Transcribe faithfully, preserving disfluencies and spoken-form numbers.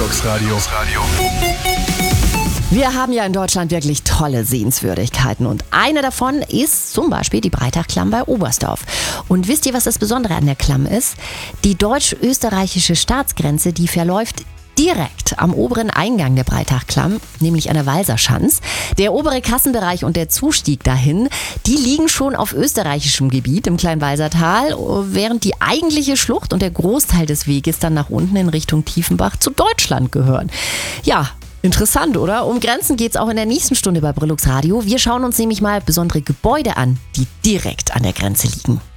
Brillux Radio. Wir haben ja in Deutschland wirklich tolle Sehenswürdigkeiten und eine davon ist zum Beispiel die Breitachklamm bei Oberstdorf. Und wisst ihr, was das Besondere an der Klamm ist? Die deutsch-österreichische Staatsgrenze, die verläuft direkt am oberen Eingang der Breitachklamm, nämlich an der Walserschanz. Der obere Kassenbereich und der Zustieg dahin, die liegen schon auf österreichischem Gebiet im Kleinwalsertal, während die eigentliche Schlucht und der Großteil des Weges dann nach unten in Richtung Tiefenbach zu Deutschland gehören. Ja, interessant, oder? Um Grenzen geht's auch in der nächsten Stunde bei Brillux Radio. Wir schauen uns nämlich mal besondere Gebäude an, die direkt an der Grenze liegen.